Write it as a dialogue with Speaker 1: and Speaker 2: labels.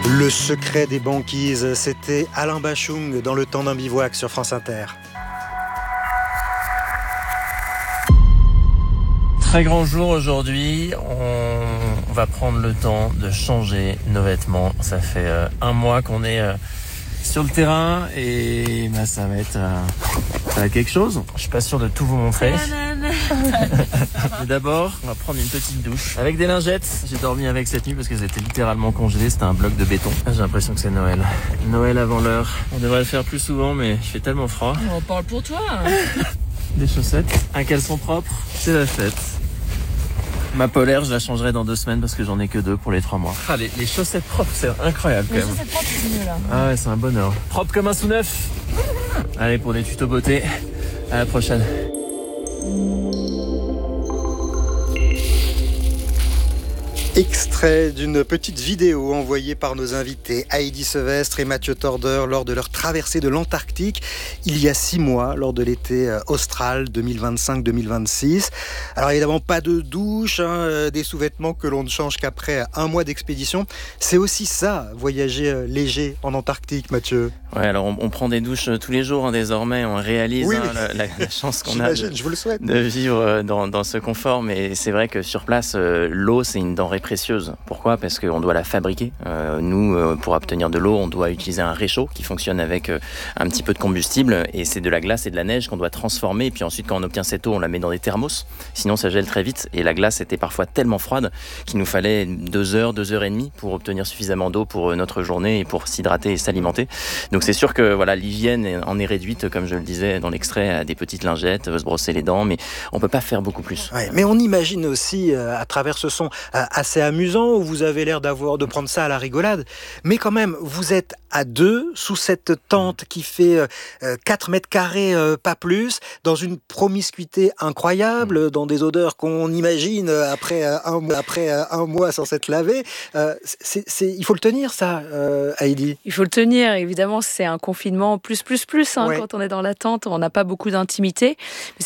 Speaker 1: Le secret des banquises, c'était Alain Bachung dans Le temps d'un bivouac sur France Inter.
Speaker 2: Très grand jour aujourd'hui, on va prendre le temps de changer nos vêtements. Ça fait un mois qu'on est sur le terrain et ça va être quelque chose. Je suis pas sûr de tout vous montrer. Mais d'abord, on va prendre une petite douche avec des lingettes. J'ai dormi avec cette nuit parce que c'était littéralement congelé, c'était un bloc de béton. J'ai l'impression que c'est Noël. Noël avant l'heure. On devrait le faire plus souvent mais il fait tellement froid.
Speaker 3: On parle pour toi.
Speaker 2: Des chaussettes, un caleçon propre, c'est la fête. Ma polaire, je la changerai dans 2 semaines parce que j'en ai que 2 pour les 3 mois. Ah, les chaussettes propres, c'est incroyable quand même.
Speaker 3: Les chaussettes propres, c'est mieux là.
Speaker 2: Ah ouais, c'est un bonheur. Propre comme un sous neuf. Allez, pour des tutos beauté, à la prochaine.
Speaker 1: Extrait d'une petite vidéo envoyée par nos invités Heidi Sevestre et Mathieu Torder lors de leur traversée de l'Antarctique il y a 6 mois, lors de l'été austral 2025-2026. Alors évidemment, pas de douche, des sous-vêtements que l'on ne change qu'après 1 mois d'expédition. C'est aussi ça, voyager léger en Antarctique, Mathieu.
Speaker 2: Ouais, alors on prend des douches tous les jours désormais, on réalise
Speaker 1: oui.
Speaker 2: La chance qu'on a
Speaker 1: je vous le souhaite.
Speaker 2: de vivre dans ce confort, mais c'est vrai que sur place, l'eau c'est une denrée précieuse. Pourquoi ? Parce qu'on doit la fabriquer. Nous, pour obtenir de l'eau, on doit utiliser un réchaud qui fonctionne avec un petit peu de combustible, et c'est de la glace et de la neige qu'on doit transformer, et puis ensuite quand on obtient cette eau, on la met dans des thermos, sinon ça gèle très vite, et la glace était parfois tellement froide qu'il nous fallait 2 heures, 2 heures et demie pour obtenir suffisamment d'eau pour notre journée et pour s'hydrater et s'alimenter. Donc c'est sûr que voilà, l'hygiène en est réduite, comme je le disais dans l'extrait, à des petites lingettes, se brosser les dents, mais on peut pas faire beaucoup plus.
Speaker 1: Ouais, mais on imagine aussi, à travers ce son assez amusant, où vous avez l'air de prendre ça à la rigolade, mais quand même, vous êtes à 2 sous cette tente qui fait 4 mètres carrés, pas plus, dans une promiscuité incroyable, dans des odeurs qu'on imagine après un mois sans s'être lavé. Il faut le tenir, ça, Heidi.
Speaker 3: Il faut le tenir, évidemment, c'est un confinement plus.
Speaker 1: Ouais.
Speaker 3: Quand on est dans la tente, on n'a pas beaucoup d'intimité. Mais